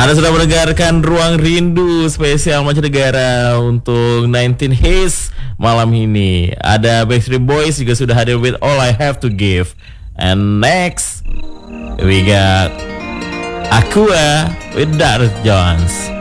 Anda sudah mendengarkan Ruang Rindu spesial Mancanegara untuk 19 Hits malam ini. Ada Backstreet Boys juga sudah hadir with All I Have to Give. And next we got Aqua with Darth Jones.